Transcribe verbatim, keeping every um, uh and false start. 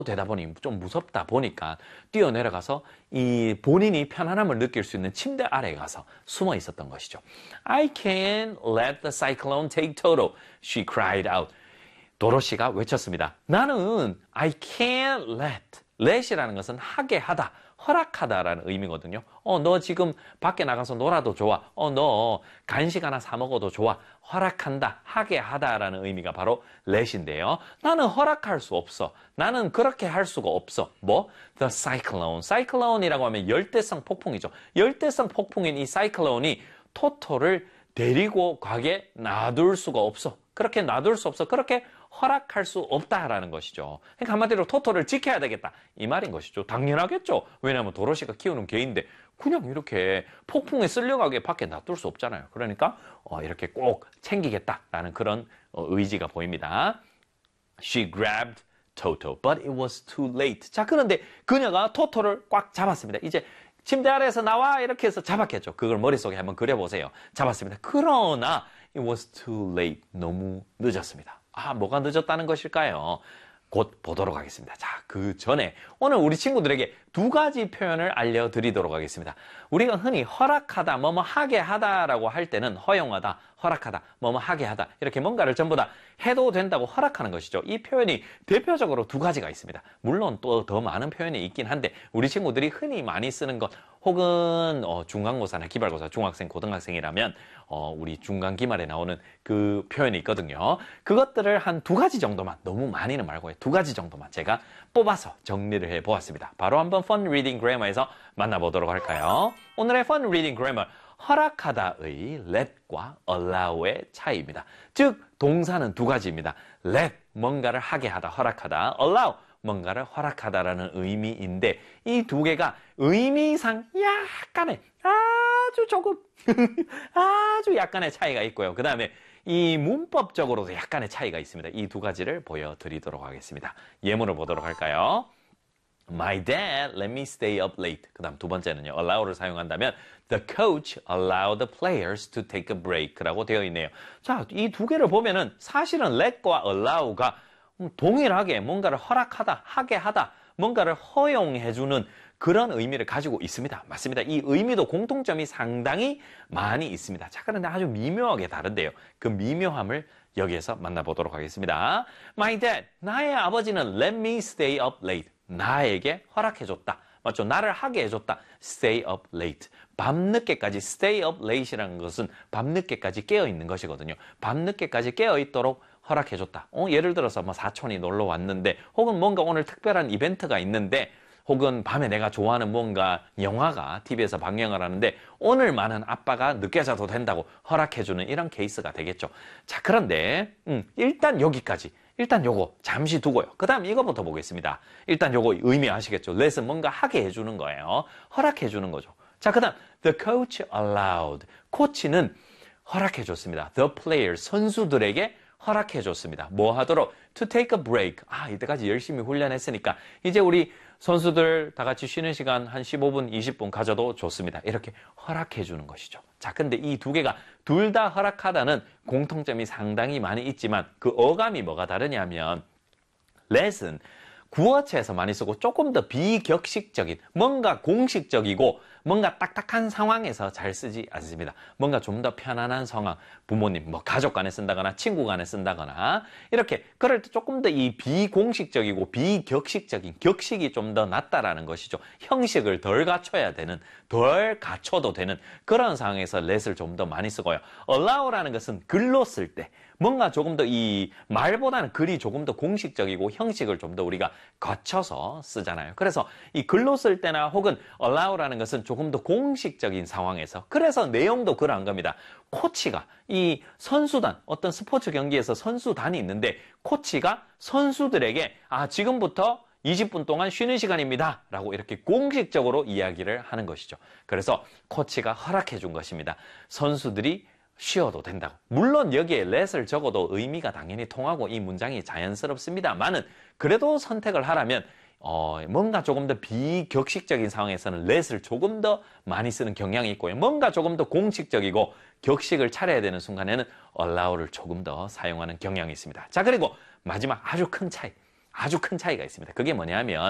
되다 보니 좀 무섭다 보니까 뛰어내려가서 이 본인이 편안함을 느낄 수 있는 침대 아래에 가서 숨어 있었던 것이죠. I can't let the cyclone take Toto, she cried out. 도로시가 외쳤습니다. 나는 I can't let, let이라는 것은 하게 하다, 허락하다라는 의미거든요. 어, 너 지금 밖에 나가서 놀아도 좋아. 어, 너 간식 하나 사 먹어도 좋아. 허락한다, 하게 하다라는 의미가 바로 let인데요. 나는 허락할 수 없어. 나는 그렇게 할 수가 없어. 뭐? The cyclone. cyclone이라고 하면 열대성 폭풍이죠. 열대성 폭풍인 이 cyclone이 토토를 데리고 가게 놔둘 수가 없어. 그렇게 놔둘 수 없어. 그렇게 허락할 수 없다라는 것이죠. 그러니까 한마디로 토토를 지켜야 되겠다. 이 말인 것이죠. 당연하겠죠. 왜냐하면 도로시가 키우는 개인데 그냥 이렇게 폭풍에 쓸려가게 밖에 놔둘 수 없잖아요. 그러니까 어, 이렇게 꼭 챙기겠다라는 그런 어, 의지가 보입니다. She grabbed Toto, but it was too late. 자, 그런데 그녀가 토토를 꽉 잡았습니다. 이제 침대 아래에서 나와 이렇게 해서 잡았겠죠. 그걸 머릿속에 한번 그려보세요. 잡았습니다. 그러나 it was too late. 너무 늦었습니다. 아, 뭐가 늦었다는 것일까요? 곧 보도록 하겠습니다. 자, 그 전에 오늘 우리 친구들에게 두 가지 표현을 알려드리도록 하겠습니다. 우리가 흔히 허락하다, 뭐뭐 하게 하다라고 할 때는 허용하다, 허락하다, 뭐뭐 하게 하다 이렇게 뭔가를 전부 다 해도 된다고 허락하는 것이죠. 이 표현이 대표적으로 두 가지가 있습니다. 물론 또 더 많은 표현이 있긴 한데 우리 친구들이 흔히 많이 쓰는 것 혹은 어, 중간고사나 기말고사, 중학생, 고등학생이라면 어, 우리 중간 기말에 나오는 그 표현이 있거든요. 그것들을 한 두 가지 정도만, 너무 많이는 말고 두 가지 정도만 제가 뽑아서 정리를 해보았습니다. 바로 한번 Fun Reading Grammar에서 만나보도록 할까요? 오늘의 Fun Reading Grammar, 허락하다의 let과 allow의 차이입니다. 즉 동사는 두 가지입니다. let, 뭔가를 하게 하다, 허락하다. allow, 뭔가를 허락하다라는 의미인데 이 두 개가 의미상 약간의 아주 조금 아주 약간의 차이가 있고요. 그 다음에 이 문법적으로도 약간의 차이가 있습니다. 이 두 가지를 보여드리도록 하겠습니다. 예문을 보도록 할까요? My dad let me stay up late. 그 다음 두 번째는요. allow를 사용한다면 The coach allowed the players to take a break라고 되어 있네요. 자, 이 두 개를 보면은 사실은 let과 allow가 동일하게 뭔가를 허락하다, 하게 하다, 뭔가를 허용해주는 그런 의미를 가지고 있습니다. 맞습니다. 이 의미도 공통점이 상당히 많이 있습니다. 자, 그런데 아주 미묘하게 다른데요. 그 미묘함을 여기에서 만나보도록 하겠습니다. My dad, 나의 아버지는 let me stay up late. 나에게 허락해줬다. 맞죠? 나를 하게 해줬다. Stay up late. 밤늦게까지 stay up late이라는 것은 밤늦게까지 깨어있는 것이거든요. 밤늦게까지 깨어있도록 허락해줬다. 어, 예를 들어서 뭐 사촌이 놀러 왔는데 혹은 뭔가 오늘 특별한 이벤트가 있는데 혹은 밤에 내가 좋아하는 뭔가 영화가 티비에서 방영을 하는데 오늘만은 아빠가 늦게 자도 된다고 허락해주는 이런 케이스가 되겠죠. 자, 그런데 음, 일단 여기까지. 일단 요거 잠시 두고요. 그 다음 이거부터 보겠습니다. 일단 요거 의미 아시겠죠? let은 뭔가 하게 해주는 거예요. 허락해주는 거죠. 자, 그 다음 the coach allowed. 코치는 허락해줬습니다. the players, 선수들에게 허락해줬습니다. 뭐 하도록? to take a break. 아, 이때까지 열심히 훈련했으니까 이제 우리 선수들 다 같이 쉬는 시간 한 십오 분, 이십 분 가져도 좋습니다. 이렇게 허락해주는 것이죠. 자, 근데 이 두 개가 둘 다 허락하다는 공통점이 상당히 많이 있지만 그 어감이 뭐가 다르냐면 let은 구어체에서 많이 쓰고 조금 더 비격식적인, 뭔가 공식적이고 뭔가 딱딱한 상황에서 잘 쓰지 않습니다. 뭔가 좀 더 편안한 상황, 부모님, 뭐 가족 간에 쓴다거나 친구 간에 쓴다거나 이렇게 그럴 때 조금 더 이 비공식적이고 비격식적인, 격식이 좀 더 낫다라는 것이죠. 형식을 덜 갖춰야 되는, 덜 갖춰도 되는 그런 상황에서 let을 좀 더 많이 쓰고요. allow라는 것은 글로 쓸 때 뭔가 조금 더 이 말보다는 글이 조금 더 공식적이고 형식을 좀 더 우리가 거쳐서 쓰잖아요. 그래서 이 글로 쓸 때나 혹은 allow라는 것은 조금 더 공식적인 상황에서, 그래서 내용도 그러한 겁니다. 코치가 이 선수단, 어떤 스포츠 경기에서 선수단이 있는데 코치가 선수들에게 아, 지금부터 이십 분 동안 쉬는 시간입니다 라고 이렇게 공식적으로 이야기를 하는 것이죠. 그래서 코치가 허락해 준 것입니다. 선수들이 쉬어도 된다고. 물론 여기에 let을 적어도 의미가 당연히 통하고 이 문장이 자연스럽습니다만은 그래도 선택을 하라면 어, 뭔가 조금 더 비격식적인 상황에서는 let을 조금 더 많이 쓰는 경향이 있고요. 뭔가 조금 더 공식적이고 격식을 차려야 되는 순간에는 allow를 조금 더 사용하는 경향이 있습니다. 자, 그리고 마지막 아주 큰 차이. 아주 큰 차이가 있습니다. 그게 뭐냐면